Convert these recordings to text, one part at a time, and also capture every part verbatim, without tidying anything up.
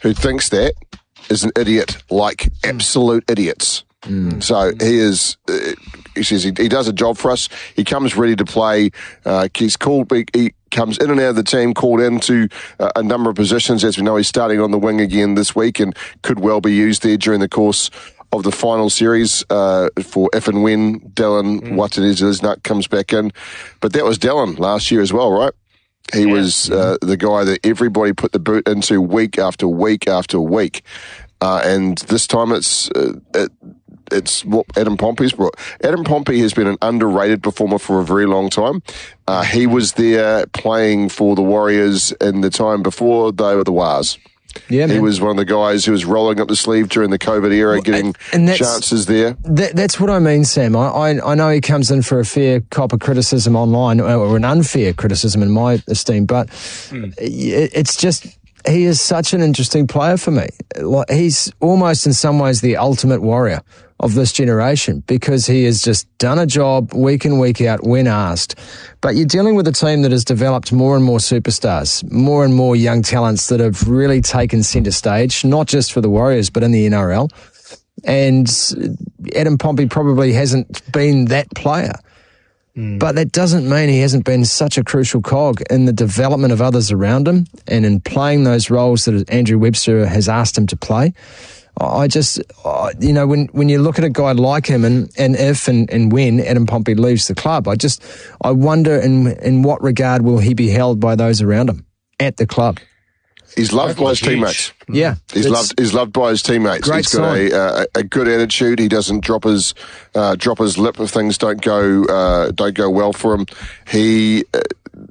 who thinks that is an idiot, like absolute idiots. Mm. So he is, uh, he says he, he does a job for us. He comes ready to play. Uh, he's called, he, he comes in and out of the team, called into uh, a number of positions. As we know, he's starting on the wing again this week and could well be used there during the course of the final series uh, for if and when Dylan mm. Watene-Zelezniak comes back in. But that was Dylan last year as well, right? He yeah. was uh, the guy that everybody put the boot into week after week after week. Uh, and this time it's uh, it, it's what Adam Pompey's brought. Adam Pompey has been an underrated performer for a very long time. Uh, he was there playing for the Warriors in the time before they were the Wars. Yeah, he man. was one of the guys who was rolling up the sleeve during the COVID era, well, getting and chances there. That, that's what I mean, Sam. I, I, I know he comes in for a fair cop of criticism online, or an unfair criticism in my esteem, but mm. it, it's just... he is such an interesting player for me. Like, he's almost in some ways the ultimate warrior of this generation because he has just done a job week in, week out when asked. But you're dealing with a team that has developed more and more superstars, more and more young talents that have really taken centre stage, not just for the Warriors, but in the N R L. And Adam Pompey probably hasn't been that player. Mm. But that doesn't mean he hasn't been such a crucial cog in the development of others around him and in playing those roles that Andrew Webster has asked him to play. I just, you know, when, when you look at a guy like him and, and if and, and when Adam Pompey leaves the club, I just, I wonder in in what regard will he be held by those around him at the club. He's loved by his huge. teammates. Yeah. He's loved He's loved by his teammates. Great He's got a, uh, a good attitude. He doesn't drop his uh, drop his lip if things don't go uh, don't go well for him. He uh,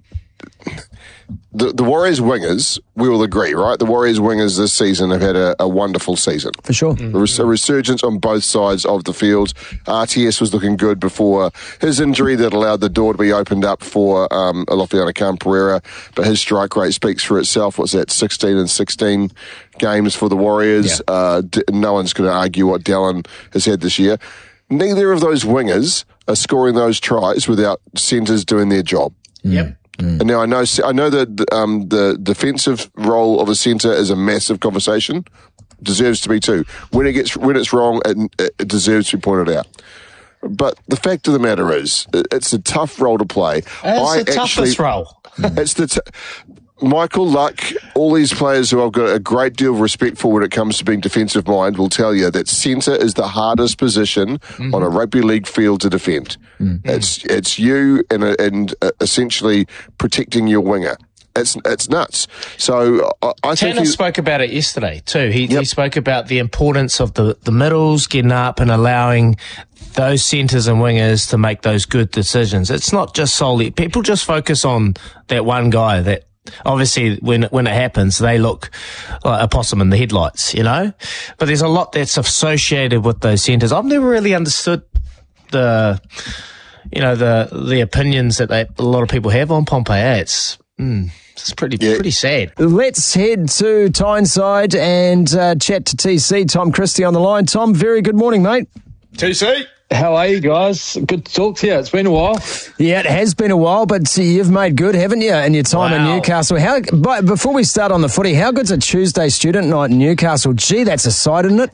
the the Warriors wingers, we will agree, right? The Warriors wingers this season have had a, a wonderful season. For sure. Mm-hmm. A, res- a resurgence on both sides of the field. R T S was looking good before his injury that allowed the door to be opened up for um, Alofiana Khan-Pereira, but his strike rate speaks for itself. What's that, sixteen and sixteen games for the Warriors? Yeah. Uh, d- no one's going to argue what Dallin has had this year. Neither of those wingers are scoring those tries without centres doing their job. Yep. Mm. And now I know I know that um, the defensive role of a centre is a massive conversation. Deserves to be too. When it gets when it's wrong, it, it deserves to be pointed out. But the fact of the matter is, it's a tough role to play. It's I the actually, toughest role. It's the. T- Michael Luck, all these players who I've got a great deal of respect for when it comes to being defensive mind will tell you that centre is the hardest position mm-hmm. on a rugby league field to defend. Mm-hmm. It's it's you and and uh, essentially protecting your winger. It's it's nuts. So I, I think Tanner spoke about it yesterday too. He, yep. he spoke about the importance of the, the middles getting up and allowing those centres and wingers to make those good decisions. It's not just solely people just focus on that one guy that. Obviously, when when it happens, they look like a possum in the headlights, you know? But there's a lot that's associated with those centres. I've never really understood the, you know, the the opinions that they, a lot of people have on Pompey. It's, mm, it's pretty yeah. pretty sad. Let's head to Tyneside and uh, chat to T C. Tom Christie on the line. Tom, very good morning, mate. T C. How are you guys? Good to talk to you. It's been a while. Yeah, it has been a while, but you've made good, haven't you, in your time wow. in Newcastle? How? But before we start on the footy, how good's a Tuesday student night in Newcastle? Gee, that's a sight, isn't it?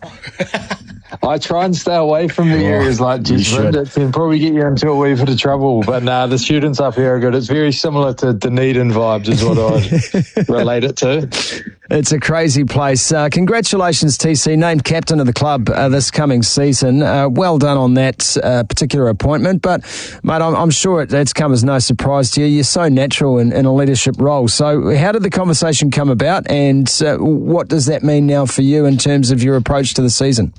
I try and stay away from the areas like Gisborne. It can probably get you into a wee bit of trouble. But nah, the students up here are good. It's very similar to Dunedin vibes is what I'd relate it to. It's a crazy place. Uh, congratulations, T C, named captain of the club uh, this coming season. Uh, well done on that uh, particular appointment. But, mate, I'm, I'm sure it, it's come as no surprise to you. You're so natural in, in a leadership role. So how did the conversation come about, and uh, what does that mean now for you in terms of your approach to the season?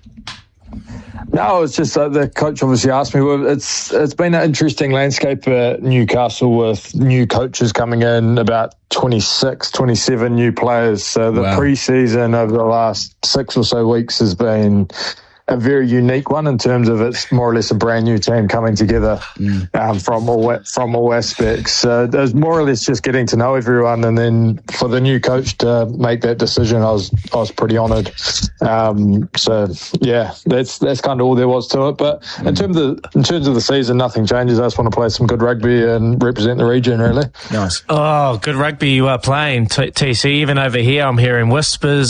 No, it's just uh, the coach obviously asked me. Well, it's it's been an interesting landscape at Newcastle with new coaches coming in, about twenty-six, twenty-seven new players. So the wow. pre-season over the last six or so weeks has been a very unique one in terms of it's more or less a brand new team coming together mm. um, from all from all aspects. Uh, it was more or less just getting to know everyone, and then for the new coach to make that decision, I was I was pretty honoured. Um, so yeah, that's that's kind of all there was to it. But mm. in terms of the, in terms of the season, nothing changes. I just want to play some good rugby and represent the region. Really nice. Oh, good rugby you are playing, T C. Even over here, I'm hearing whispers